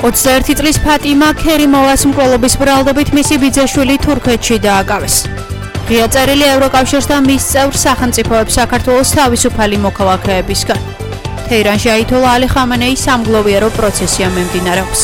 21 წლის ფატიმა ქერიმოვას მკვლობის ბრალდებით მისი ბიძაშვილი თურქეთში დააკავეს. ღია წერილი ევროკავშირსთან მის წევრ სახელმწიფოებს საქართველოს თავისუფალი მოქალაქეებისგან. თეირანში აითოლა ალი ხამენეის სამგლოვიარო პროცესია მიმდინარეობს.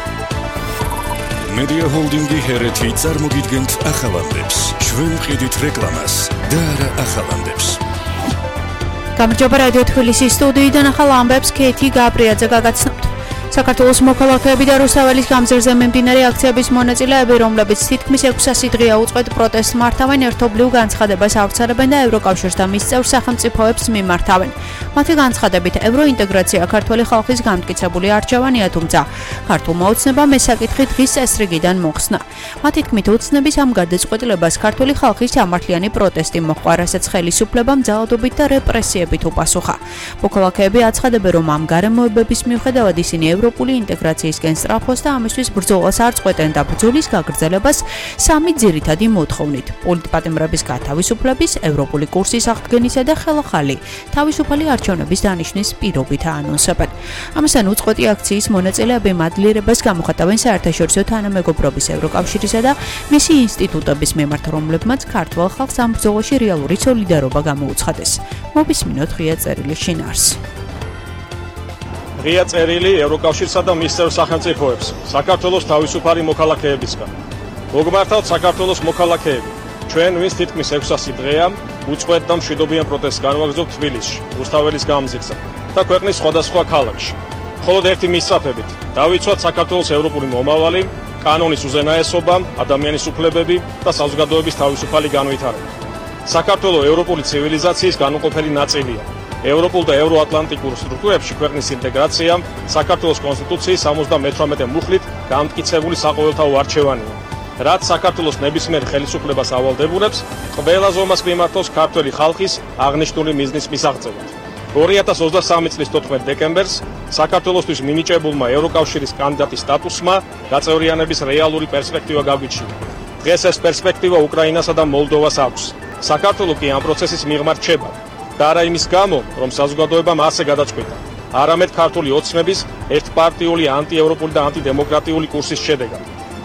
Media Holding-ი ჰერეთი წარმოგიდგენთ ახალამდებს. ჩვენ ვყიდით რეკლამას და არა ახალამდებს. გამარჯობა რადიო თბილისის სტუდიიდან ახალ ამბებს კეთი გაბრიაძე გაგაცნობთ. საქართველოს მოქალაქეები და რუსთაველის გამზირზე მიმდინარე აქციების მონაწილეები, რომლებიც თითქმის 600 დღეა უწყვეტ პროტესტს მართავენ, ერთობლივ განცხადებას ავრცელებენ და ევროკავშირს და მის წევრ სახელმწიფოებს მიმართავენ. მათი განცხადებით, ევროინტეგრაცია ქართული ხალხის განმტკიცებული არჩევანია, თუმცა ქართულმა ოცნებამ ეს საკითხი დღის წესრიგიდან მოხსნა. მათი თქმით, ოცნების ამ გადაწყვეტილებას ქართული ხალხის სამართლიანი პროტესტი მოჰყვა, რასაც ხელისუფლებამ ძალადობით და რეპრესიებით უპასუხა. მოქალაქეები აცხადებენ, რომ ამ გარემოებების მიუხედავად ისინი ევროპული ინტეგრაციისკენ სწრაფოს და ამისთვის ბრძოლას არ წყვეტენ და ბრძოლის გაგრძელებას სამი ძირითადი მოთხოვნით: პოლიტპატიმრების გათავისუფლების, ევროპული კურსის აღდგენისა და ხელახალი თავისუფალი არჩევნების დანიშვნის პირობით აანონსებენ. ამასთან უწყვეტი აქციის მონაწილეები მადლიერებას გამოხატავენ საერთაშორისო თანამეგობრობის ევროკავშირისა და მისი ინსტიტუტების მიმართ, რომლებმაც ქართველ ხალხს ამ ბრძოლაში რეალური სოლიდარობა გამოუცხადეს. მოვისმინოთ ღია წერილის შინაარსი. ღია წერილი ევროკავშირსა და მის წევრ სახელმწიფოებს საქართველოს თავისუფალი მოქალაქეებისგან. მოგმართავთ საქართველოს მოქალაქეები, ჩვენ ვინც თითქმის 600 დღეა უწყვეტ და მშვიდობიან პროტესტს განვაგრძობთ თბილისში, რუსთაველის გამზირზე და ქვეყნის სხვადასხვა ქალაქში. მხოლოდ ერთი მისწრაფებით დავიცვათ საქართველოს ევროპული მომავალი, კანონის უზენაესობა, ადამიანის უფლებები და საზოგადოების თავისუფალი განვითარება. საქართველოს ევროპული ცივილიზაციის განუყოფელი ნაწილია. ევროპულ და ევროატლანტიკურ სტრუქტურებში ქვეყნის ინტეგრაცია საქართველოს კონსტიტუციის 78 მუხლით გამტკიცებული საყოველთაო არჩევანია, რაც საქართველოს ნებისმიერ ხელისუფლებას ავალდებულებს ყველა ზომას მიმართოს ქართველი ხალხის აღნიშნული მიზნის მისაღწევად. 2023 წლის 14 დეკემბერს საქართველოსთვის მინიჭებულმა ევროკავშირის კანდიდატის სტატუსმა გაწევრიანების რეალური პერსპექტივა გაგვიჩინა. დღეს ეს პერსპექტივა უკრაინასა და მოლდოვას აქვს. საქართველო კი ამ პროცესის მიღმა რჩება. და არა იმის გამო, რომ საზოგადოებამ ასე გადაწყვიტა, არამედ ქართული ოცნების ერთპარტიული ანტიევროპული და ანტიდემოკრატიული კურსის შედეგად.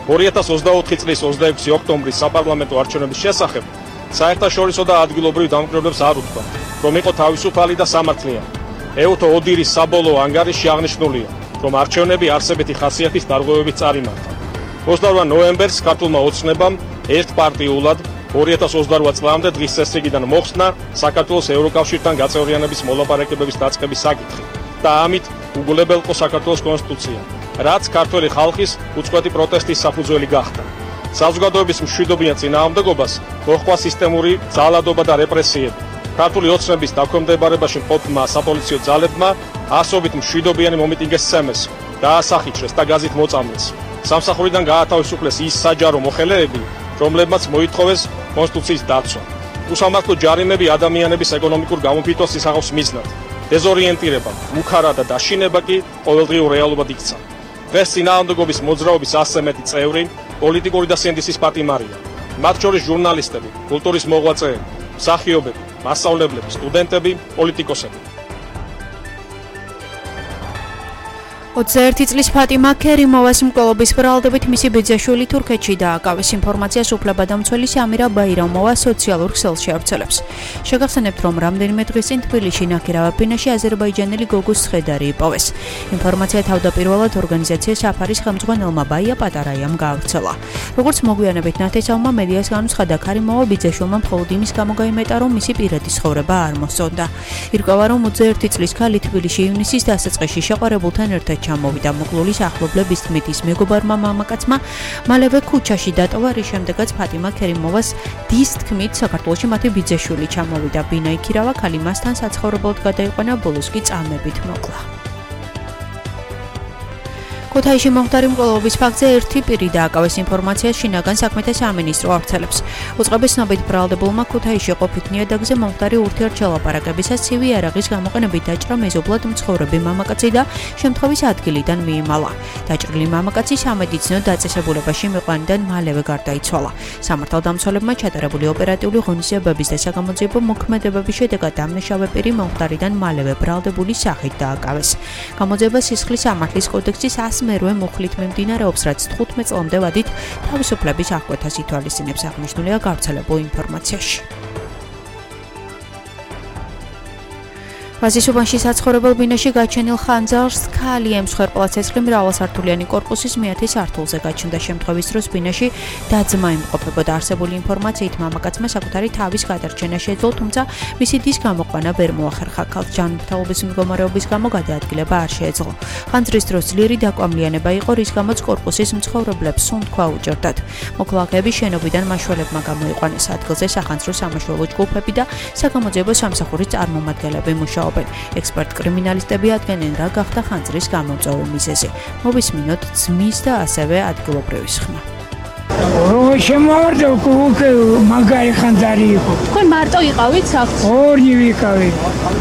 2024 წლის 26 ოქტომბრის საპარლამენტო არჩევნების შესახებ საერთაშორისო და ადგილობრივ დამკვირვებლებს არ უთქვა, რომ იყო თავისუფალი და სამართლიანი. ეუთო ოდირის საბოლოო ანგარიში აღნიშნულია, რომ არჩევნები არსებითი ხასიათის დარღვევებით წარიმართა. 28 ნოემბერს ქართულმა ოცნებამ ერთპარტიულად 2028 წლამდე დღის წესრიგიდან მოხსნა საქართველოს ევროკავშირთან გაწევრიანების მოლაპარაკებების დაწყების საკითხი და ამით უგულებელყო საქართველოს კონსტიტუცია, რაც ქართველი ხალხის უწყვეტი პროტესტის საფუძველი გახდა. საზოგადოების მშვიდობიან წინააღმდეგობას მოჰყვა სისტემური ძალადობა და რეპრესიები. ქართული ოცნების დაქვემდებარებაში მყოფმა საპოლიციო ძალებმა ასობით მშვიდობიანი მომიტინგეს სცემეს, დაასახიჩრეს და გაზით მოწამლეს. სამსახურიდან გაათავისუფლეს ის საჯარო მოხელეები, რომლებმაც მოითხოვეს კონსტიტუციის დაცვა. უსამართლო ჯარიმები ადამიანების ეკონომიკურ გამოფიტვას ისახავს მიზნად. დეზორიენტირება, მუქარა და დაშინება კი ყოველდღიურ რეალობად იქცა. დღეს წინააღმდეგობის მოძრაობის 100 მეტი წევრი პოლიტიკური და სინდისის პატიმარია. მათ შორის ჟურნალისტები, კულტურის მოღვაწეები, მსახიობები, მასწავლებლები, სტუდენტები, პოლიტიკოსები. 21 წლის ფატიმა ქერიმოვას მკვლობის ბრალდებით მისი ბიძაშვილი თურქეთში დააკავეს. ინფორმაციას უფლებადამცველი სამირა ბაირამოვა სოციალურ ქსელში ავრცელებს. შეგახსენებთ, რომ რამდენიმე დღის წინ თბილისში ნაქირავაფინაში აზერბაიჯანელი გოგუს ცხედარი იპოვეს. ინფორმაცია თავდაპირველად ორგანიზაცია საფარის ხელმძღვანელმა ბაია პატარაიამ გაავრცელა. როგორც მოგვიანებით ნათესავმა მედიას განუცხადა, ქერიმოვა ბიძაშვილმა მხოლოდ იმის გამო გაიმეტა, რომ მისი პირადი ცხოვრება არ მოსწონდა. ირკვევა, რომ 21 წლის ქალი თბილისში ივნისის დასაწყისში შეყვარებულთან ერთად ჩამოვიდა. მოკლულის ახლობლების თქმით, ის მეგობარმა მამაკაცმა მალევე ქუჩაში დატოვა, რის შემდეგაც ფატიმა ქერიმოვას დის თქმით საქართველოში მათი ბიძაშვილი ჩამოვიდა. ბინა იქირავა, ქალი მასთან საცხოვრებლად გადაიყვანა, ბოლოს კი წამებით მოკლა. ქუთაისში მომხდარი მკვლობის ფაქტზე ერთი პირი დააკავეს. ინფორმაციას შინაგან საქმეთა სამინისტრო ავრცელებს. უწყების ცნობით ბრალდებულმა ქუთაისში ყოფით ნიადაგზე მომხდარი ურთიერთშელაპარაკებისას ცივი იარაღის გამოყენებით დაჭრა მეზობლად მცხოვრები მამაკაცი და შემთხვევის ადგილიდან მიიმალა. დაჭრილი მამაკაცი სამედიცინო დაწესებულებაში მიყვანიდან მალევე გარდაიცვალა. სამართალდამცველებმა ჩატარებული ოპერატიული ღონისძიებების და საგამოძიებო მოქმედებების შედეგად დამნაშავე პირი მომხდარიდან მალევე ბრალდებულის სახით დააკავეს. გამოძიება სისხლის სამართლის კოდექსის მერვე მუხლით მიმდინარეობს, რაც 15 წლამდე ვადით თავისუფლების აღკვეთას ითვალისწინებს, აღნიშნულია გავრცელებულ ინფორმაციაში. ვაზის უბანში საცხოვრებელ ბინაში გაჩენილ ხანძარს ქალი ემსხვერპლა ცეცხლი მრავალსართულიანი კორპუსის მეათე სართულზე გაჩნდა. შემთხვევის დროს ბინაში დაძმა იმყოფებოდა. არსებული ინფორმაციით მამაკაცმა საკუთარი თავის გადარჩენა შეძლო, თუმცა მისი დის გამოყვანა ვერ მოახერხა. ქალს ჯანმრთელობის მდგომარეობის გამო გადაადგილება არ შეეძლო. ხანძრის დროს ძლიერი დაკვამლიანება იყო, რის გამოც კორპუსის მცხოვრებლებს სუნთქვა უჭირდათ. მოქალაქეები შენობიდან მაშველებმა გამოიყვანეს. ადგილზე სახანძრო სამაშველო ჯგუფები და საგამოძიებო სამსახურის წარმომადგენლები მუშაობდნენ. ექსპერტ-კრიმინალისტები ადგენენ, რა გახდა ხანძრის გამომწვევი მიზეზი. მოვისმინოთ ძმის და ასევე ადგილობრივის ხმა. შემოვარდა უკვე მაგარი ხანძარი იყო. თქვენ მარტო იყავით სახლში? ორი ვიყავით.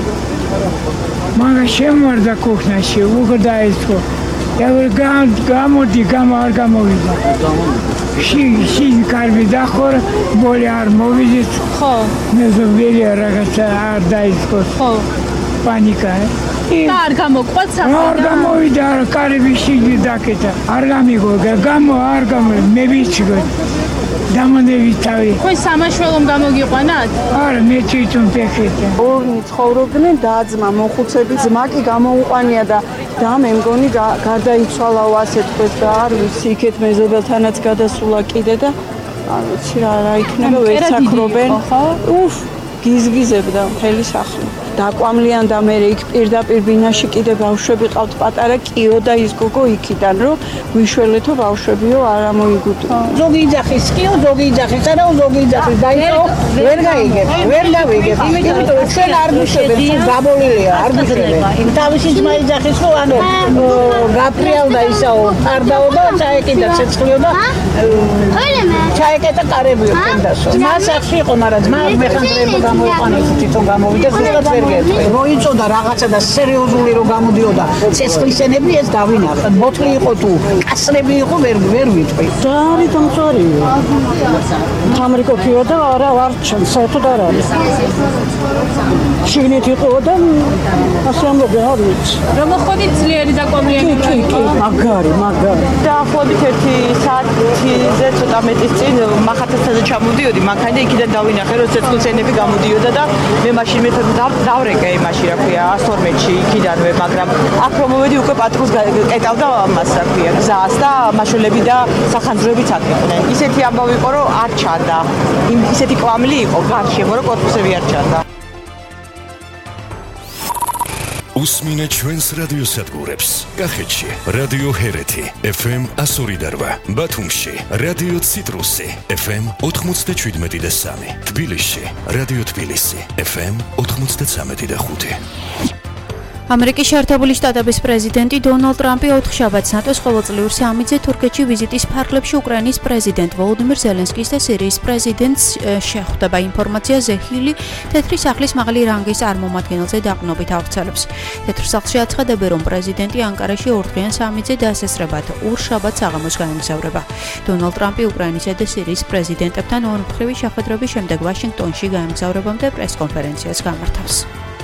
მაგა შემოვარდა კუხნაში, უკვე დაიწყო. გამოდი, არ გამოვიდა. ში კარგი დახორ, ბოლი არ მოვიდეთ. ხო. მეზობელი რაღაცა არ დაიწყო. ხო. პანიკა. და არ გამოყვათ საფრთხე. არ გამოვიდა, კარები შიგი დაკეთა. არ გამო, მე ვიცი. დამონდებით თავი. თქვენ სამაშველომ გამოგიყვანათ? არა, მე თვითონ ფეხეთა. ორი ცხოვრობდნენ დაძმა, მოხუცები, ძმა კი გამოუყვანია და მე მგონი გარდაიცვალაო ასე თქვეს და არ ვიცი, იქეთ მეზობელთანაც გადასულა კიდე და არ ვიცი რა იქნება, ვეცაკრობენ. გიზგიზებდა მთელი სახლი. დაკვამლიან და მე იქ პირდაპირ ბინაში კიდე ბავშვები ყავთ პატარა, კიო და ის გოგო იქიდან, რომ გვიშველეთო ბავშვებიო არ ამოიგუტო. ზოგი იძახის კიო, ზოგი იძახის, არა ზოგი იძახის, დაიწყო, ვერ გავიგებ. იმიტომ ჩვენ არ გვიშვებენ, გაბოლილია, არ გვიშვებენ. თავისი ძმა იძახის, რომ ანუ გაფრიალდა ისაო, ტარდაო და ჩაეკიდა ცეცხლიო და ჩაეკეთა კარებიო პენდასო. ძმა სახში იყო, მაგრამ ძმა მეხანძრეებო გამოიყვანეს, თვითონ გამოვიდა ზუსტად ვერ მოიწოდა რაღაცა და სერიოზული რო გამოდიოდა ცეცხლისენები ეს დავინახე. ბოთლი იყო თუ კასრები იყო ვერ ვიტყვი. და არის დამწვარია. ამერიკოქიო და არა ვარ საერთოდ არ არის. შიგნით იყო და ასე ამბობენ არ ვიცი. რომ მოხდით ძლიერი დაკვამლიანება? კი, მაგარი. დაახლოებით 1 საათზე ცოტა მეტის წინ მახათასაზე ჩამოდიოდი, მანქანა იქიდან დავინახე რომ ცეცხლისენები გამოდიოდა და მე მაშინ დავრეკე იმაში რა ქვია 112-ში იქიდანვე, მაგრამ აქ რომ მოვედი უკვე პატრულს კეტავდა მას რა ქვია გზას და მაშველები და სახანძროებიც აქ იყვნენ. ისეთი ამბავი იყო რომ არ ჩანდა. ისეთი კვამლი იყო გარშემო რომ კორპუსები არ ჩანდა. უსმინეთ ჩვენს რადიოსადგურებს. კახეთში რადიო ჰერეთი FM 102.8, ბათუმში რადიო ციტრუსი FM 97.3, თბილისში რადიო თბილისი FM 93.5. ამერიკის შეერთებული შტატების პრეზიდენტი დონალდ ტრამპი ოთხშაბათს ნატოს ყოველწლიური სამიტზე თურქეთში ვიზიტის ფარგლებში უკრაინის პრეზიდენტ ვოლოდიმირ ზელენსკის და სირიის პრეზიდენტს შეხვდება. ინფორმაციაზე ჰილი თეთრი სახლის მაღალი რანგის წარმომადგენელზე დაყრდნობით ავრცელებს. თეთრ სახლში აცხადებენ, რომ პრეზიდენტი ანკარაში ორდღიან სამიტზე დასესწრებად ორშაბათს საღამოს გაემგზავრება. დონალდ ტრამპი უკრაინისა და სირიის პრეზიდენტებთან ორმხრივი შეხვედრების შემდეგ ვაშინგტონში გაემგზავრებამდე პრესკონფერენციას გამართავს.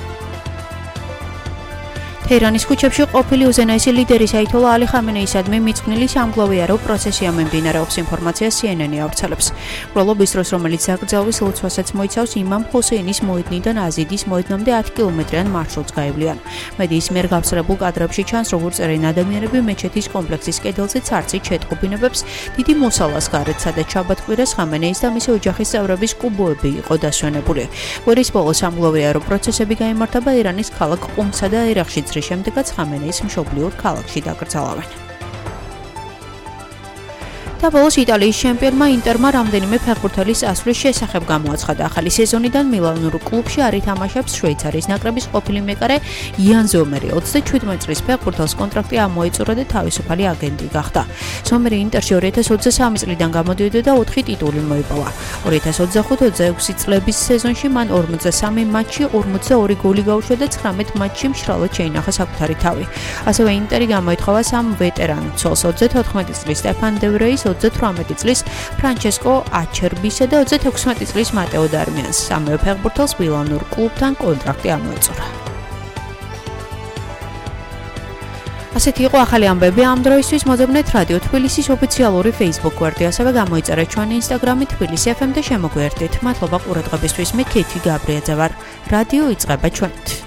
თეირანის ქუჩებში ყოფილი უზენაესი ლიდერის აითოლა ალი ხამენეისადმი მიძღვნილი სამგლოვიარო პროცესია მიმდინარეობს. ინფორმაციას CNN ავრცელებს. მრავლობის დროს, რომელიც საკრძალვის ლოცვასაც მოიცავს, იმამ ჰოსეინის მოედნიდან აზიდის მოედნამდე 10 კილომეტრიან მარშრუტს გაივლიან. მედიის მიერ გავრცელებულ კადრებში ჩანს, როგორც წერენ ადამიანები მეჩეთის კომპლექსის კედელზე ცარცით შეწყობინებებს დიდი მოსალას გარეთ, სადაც შაბათ-კვირას ხამენეის და მისი ოჯახის წევრების კუბოები იყო დასვენებული. კვირის ბოლოს სამგლოვიარო პროცესები გაიმართება ირანის ქალაქ ყუმსა და ერაყში. შემდეგაც ხამენეის მშობლიურ ქალაქში დაკრძალავენ. და ბოლოს იტალიის ჩემპიონმა ინტერმა რამდენიმე ფეხბურთელის წასვლის შესახებ გამოაცხადა. ახალი სეზონიდან მილანურ კლუბში არ ითამაშებს შვეიცარიის ნაკრების ყოფილი მეკარე იან ზომერი. 37 წლის ფეხბურთელს კონტრაქტი ამოეწურა და თავისუფალი აგენტი გახდა. ზომერი ინტერში 2023 წლიდან გამოდიოდა და 4 ტიტული მოიპოვა. 2025-26 წლების სეზონში მან 43 მატჩში 42 გოლი გაუშვა და 19 მატჩში მშრალად შეინახა საკუთარი თავი. ასევე ინტერი გამოითხოვა სამ ვეტერან ცოლს 34 წლის სტეფან დევრეის, 38 წლის ფრანჩესკო აჩერბისა და 36 წლის მატეო დარმიანს. სამივე ფეხბურთელს მილანურ კლუბთან კონტრაქტი ამოეწურა. ასეთი იყო ახალი ამბები ამ დროისთვის. მოძებნეთ რადიო თბილისის ოფიციალური Facebook გვერდი, ასევე გამოიწერეთ ჩვენი Instagram-ი თბილისი FM და შემოგვიერთდით. მადლობა ყურადღებისთვის. მე ქეთი გაბრიაძე ვარ. რადიო იწყება ჩვენით.